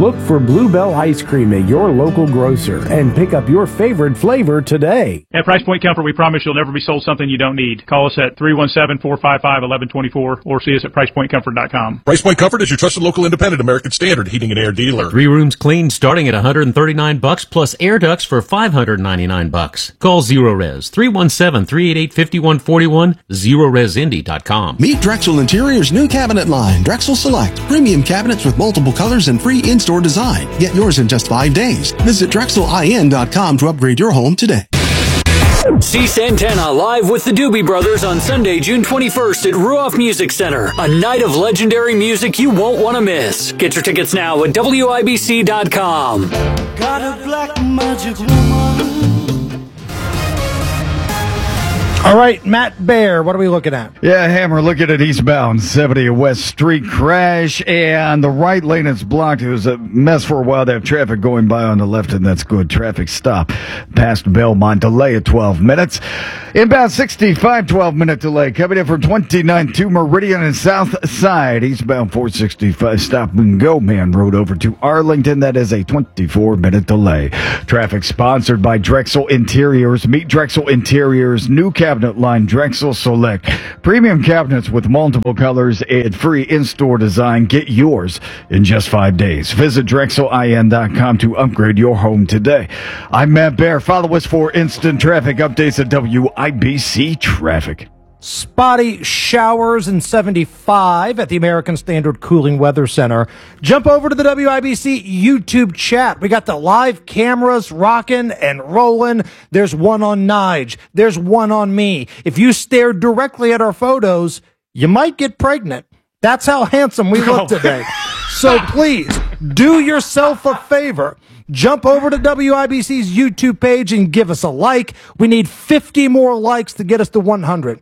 Look for Bluebell Ice Cream at your local grocer and pick up your favorite flavor today. At Price Point Comfort, we promise you'll never be sold something you don't need. Call us at 317-455-1124 or see us at PricePointComfort.com. Price Point Comfort is your trusted local independent American Standard heating and air dealer. 3 rooms clean starting at $139 plus air ducts for $599. Call Zero Res 317-388-5141, ZeroResIndy.com. Meet Drexel Interior's new cabinet line, Drexel Select. Premium cabinets with multiple colors and free in-store design. Get yours in just 5 days. Visit DrexelIN.com to upgrade your home today. See Santana live with the Doobie Brothers on Sunday, June 21st at Ruoff Music Center. A night of legendary music you won't want to miss. Get your tickets now at WIBC.com. Got a black magic woman. All right, Matt Bear, what are we looking at? Yeah, Hammer, looking at eastbound 70 West Street crash, and the right lane is blocked. It was a mess for a while. They have traffic going by on the left, and that's good. Traffic stop past Belmont. Delay at 12 minutes. Inbound 65, 12-minute delay. Coming in from 29 to Meridian and South Side. Eastbound 465, stop and go, Man Road over to Arlington. That is a 24-minute delay. Traffic sponsored by Drexel Interiors. Meet Drexel Interiors' new cabinet line, Drexel Select. Premium cabinets with multiple colors and free in-store design. Get yours in just 5 days. Visit DrexelIN.com to upgrade your home today. I'm Matt Bear. Follow us for instant traffic updates at WIBC Traffic. Spotty showers and 75 at the American Standard Cooling Weather Center. Jump over to the WIBC YouTube chat. We got the live cameras rocking and rolling. There's one on Nige. There's one on me. If you stare directly at our photos, you might get pregnant. That's how handsome we look today. So please, do yourself a favor. Jump over to WIBC's YouTube page and give us a like. We need 50 more likes to get us to 100.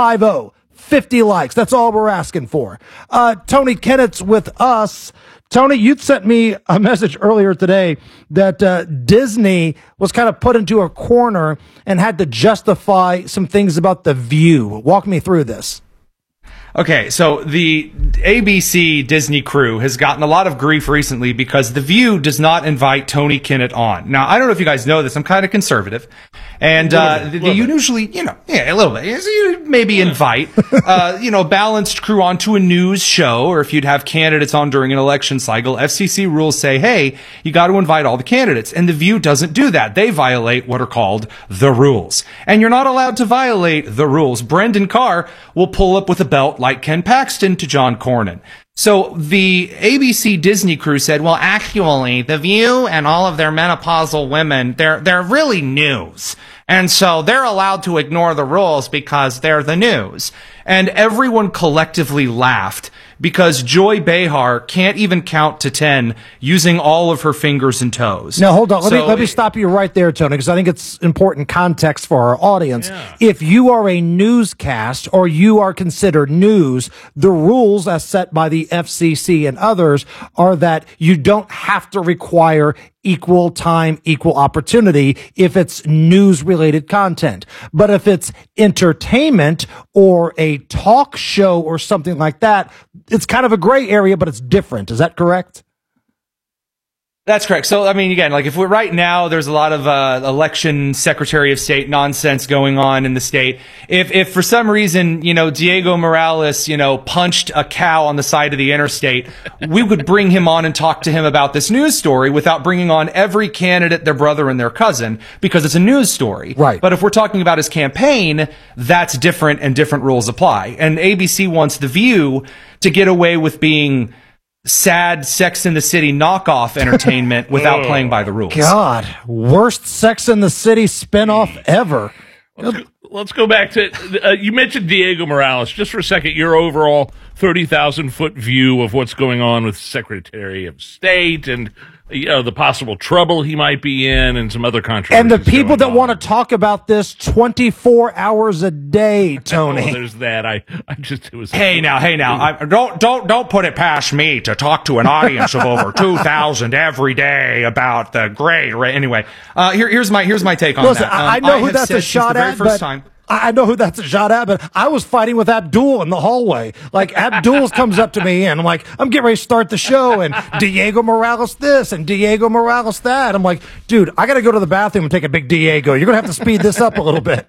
50 likes. That's all we're asking for. Tony Kennett's with us. Tony, you'd sent me a message earlier today that Disney was kind of put into a corner and had to justify some things about The View. Walk me through this. Okay, so the ABC Disney crew has gotten a lot of grief recently because The View does not invite Tony Kinnett on. Now, I don't know if you guys know this. I'm kind of conservative. And you usually, a little bit. So you maybe invite, a balanced crew onto a news show, or if you'd have candidates on during an election cycle, FCC rules say, hey, you got to invite all the candidates. And The View doesn't do that. They violate what are called the rules. And you're not allowed to violate the rules. Brendan Carr will pull up with a belt like Ken Paxton to John Cornyn. So the ABC Disney crew said, well, actually, The View and all of their menopausal women, they're really news. And so they're allowed to ignore the rules because they're the news. And everyone collectively laughed because Joy Behar can't even count to 10 using all of her fingers and toes. Now, hold on. Let me stop you right there, Tony, because I think it's important context for our audience. Yeah. If you are a newscast or you are considered news, the rules as set by the FCC and others are that you don't have to require equal time, equal opportunity if it's news-related content. But if it's entertainment or a talk show or something like that, it's kind of a gray area, but it's different. Is that correct? That's correct. So, I mean, again, like if we're right now, there's a lot of election Secretary of State nonsense going on in the state. If for some reason, Diego Morales, punched a cow on the side of the interstate, we would bring him on and talk to him about this news story without bringing on every candidate, their brother and their cousin, because it's a news story. Right. But if we're talking about his campaign, that's different and different rules apply. And ABC wants The View to get away with being sad Sex in the City knockoff entertainment without playing by the rules. God, worst Sex in the City spinoff ever. Let's go back to, you mentioned Diego Morales. Just for a second, your overall 30,000-foot view of what's going on with Secretary of State and the possible trouble he might be in and some other controversies. And the people that want to talk about this 24 hours a day, Tony. There's that. It was. Hey now. Don't put it past me to talk to an audience of over 2,000 every day about the great. Anyway, here's my take on that. I know who that's a shot at, but I know who that's a shot at, but I was fighting with Abdul in the hallway. Like, Abdul comes up to me, and I'm like, I'm getting ready to start the show, and Diego Morales this, and Diego Morales that. I'm like, dude, I got to go to the bathroom and take a big Diego. You're going to have to speed this up a little bit.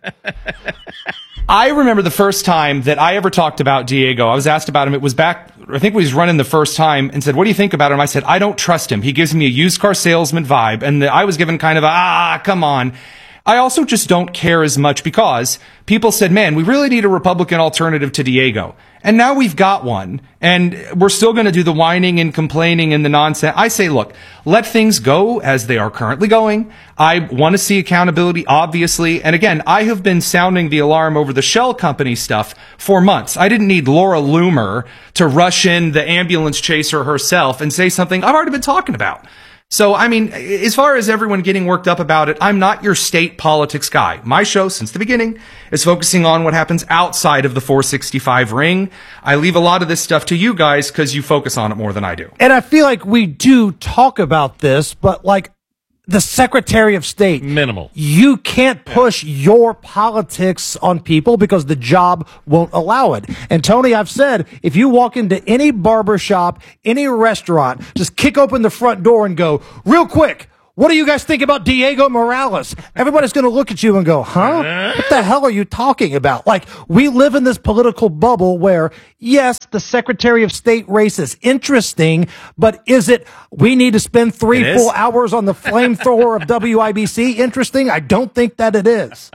I remember the first time that I ever talked about Diego. I was asked about him. It was back, I think, when he was running the first time, and said, what do you think about him? I said, I don't trust him. He gives me a used car salesman vibe. And I was given kind of a, come on. I also just don't care as much because people said, man, we really need a Republican alternative to Diego. And now we've got one. And we're still going to do the whining and complaining and the nonsense. I say, look, let things go as they are currently going. I want to see accountability, obviously. And again, I have been sounding the alarm over the Shell Company stuff for months. I didn't need Laura Loomer to rush in the ambulance chaser herself and say something I've already been talking about. So, I mean, as far as everyone getting worked up about it, I'm not your state politics guy. My show, since the beginning, is focusing on what happens outside of the 465 ring. I leave a lot of this stuff to you guys because you focus on it more than I do. And I feel like we do talk about this, but like the Secretary of State. Minimal. You can't push your politics on people because the job won't allow it. And Tony, I've said, if you walk into any barbershop, any restaurant, just kick open the front door and go, real quick, what do you guys think about Diego Morales? Everybody's going to look at you and go, huh? What the hell are you talking about? Like, we live in this political bubble where, yes, the Secretary of State race is interesting, but is it, we need to spend 3 full hours on the flamethrower of WIBC interesting? I don't think that it is.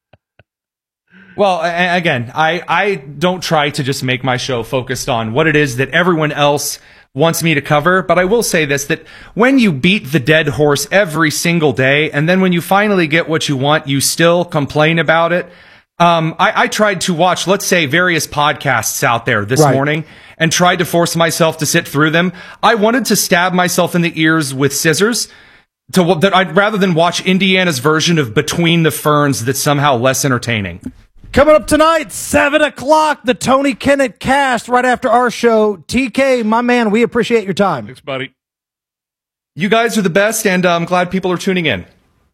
Well, again, I don't try to just make my show focused on what it is that everyone else wants me to cover, but I will say this, that when you beat the dead horse every single day, and then when you finally get what you want, you still complain about it. I tried to watch, let's say, various podcasts out there this morning and tried to force myself to sit through them. I wanted to stab myself in the ears with scissors rather than watch Indiana's version of Between the Ferns that's somehow less entertaining. Coming up tonight, 7 o'clock, the Tony Kinnett cast right after our show. TK, my man, we appreciate your time. Thanks, buddy. You guys are the best, and I'm glad people are tuning in.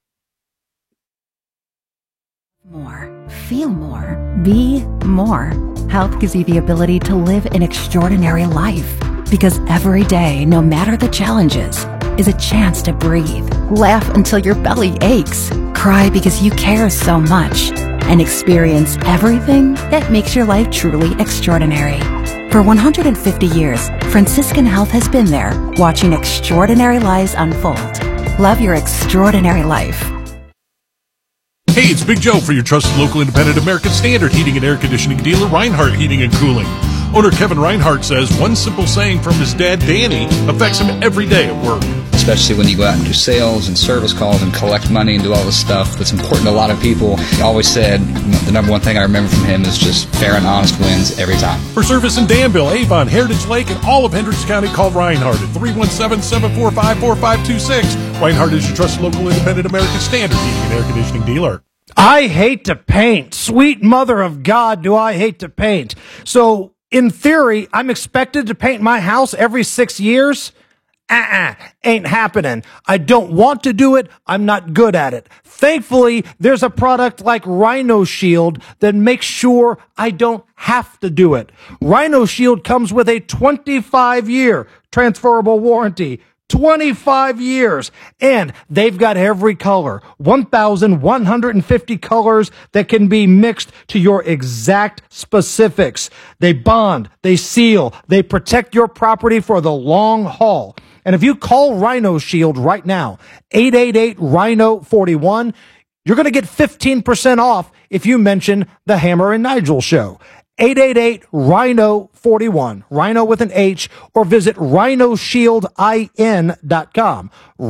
More. Feel more. Be more. Health gives you the ability to live an extraordinary life. Because every day, no matter the challenges, is a chance to breathe. Laugh until your belly aches. Cry because you care so much. And experience everything that makes your life truly extraordinary. For 150 years, Franciscan Health has been there, watching extraordinary lives unfold. Love your extraordinary life. Hey, it's Big Joe for your trusted local independent American Standard heating and air conditioning dealer, Reinhardt Heating and Cooling. Owner Kevin Reinhardt says one simple saying from his dad, Danny, affects him every day at work. Especially when you go out and do sales and service calls and collect money and do all this stuff that's important to a lot of people. He always said, the number one thing I remember from him is just fair and honest wins every time. For service in Danville, Avon, Heritage Lake, and all of Hendricks County, call Reinhardt at 317-745-4526. Reinhardt is your trusted local independent American Standard heating and air conditioning dealer. I hate to paint. Sweet mother of God, do I hate to paint. So, in theory, I'm expected to paint my house every 6 years? Ain't happening. I don't want to do it. I'm not good at it. Thankfully, there's a product like Rhino Shield that makes sure I don't have to do it. Rhino Shield comes with a 25-year transferable warranty. 25 years. And they've got every color. 1,150 colors that can be mixed to your exact specifics. They bond, they seal, they protect your property for the long haul. And if you call Rhino Shield right now, 888-RHINO-41, you're going to get 15% off if you mention the Hammer and Nigel show. 888-RHINO-41, Rhino with an H, or visit rhinoshieldin.com.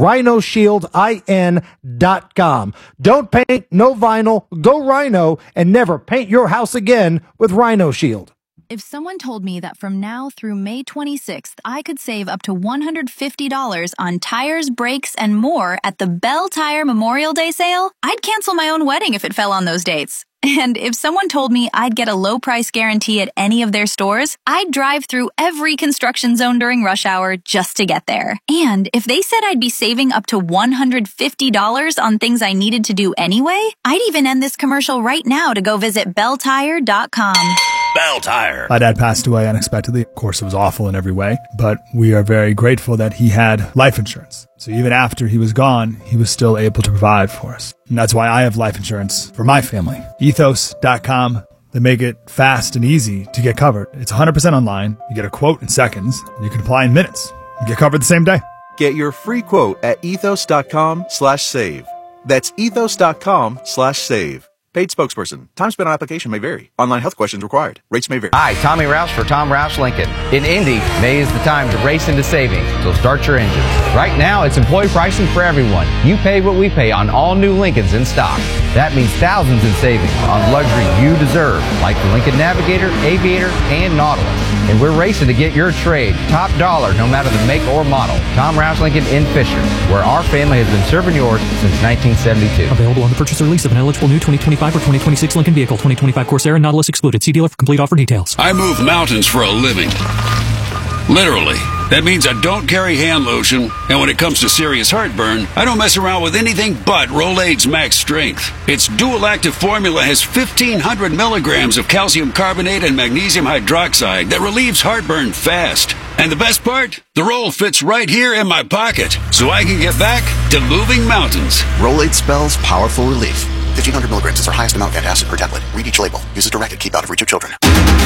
rhinoshieldin.com. Don't paint, no vinyl, go Rhino, and never paint your house again with Rhino Shield. If someone told me that from now through May 26th, I could save up to $150 on tires, brakes, and more at the Bell Tire Memorial Day sale, I'd cancel my own wedding if it fell on those dates. And if someone told me I'd get a low price guarantee at any of their stores, I'd drive through every construction zone during rush hour just to get there. And if they said I'd be saving up to $150 on things I needed to do anyway, I'd even end this commercial right now to go visit BellTire.com. Bell Tire. My dad passed away unexpectedly. Of course, it was awful in every way, but we are very grateful that he had life insurance. So even after he was gone, he was still able to provide for us. And that's why I have life insurance for my family. Ethos.com. They make it fast and easy to get covered. It's 100% online. You get a quote in seconds. And you can apply in minutes. You get covered the same day. Get your free quote at ethos.com/save. That's ethos.com/save. Paid spokesperson. Time spent on application may vary. Online health questions required. Rates may vary. Hi, Tommy Roush for Tom Roush Lincoln. In Indy, May is the time to race into savings, so start your engines. Right now, it's employee pricing for everyone. You pay what we pay on all new Lincolns in stock. That means thousands in savings on luxury you deserve, like the Lincoln Navigator, Aviator, and Nautilus. And we're racing to get your trade top dollar no matter the make or model. Tom Roush Lincoln in Fisher, where our family has been serving yours since 1972. Available on the purchase or lease of an eligible new 2025 or 2026 Lincoln vehicle. 2025 Corsair and Nautilus excluded. See dealer for complete offer details. I move mountains for a living. Literally. That means I don't carry hand lotion, and when it comes to serious heartburn, I don't mess around with anything but Rolaids Max Strength. Its dual active formula has 1,500 milligrams of calcium carbonate and magnesium hydroxide that relieves heartburn fast. And the best part? The roll fits right here in my pocket, so I can get back to moving mountains. Rolaids spells powerful relief. 1,500 milligrams is our highest amount of antacid per tablet. Read each label. Use as directed. Keep out of reach of children.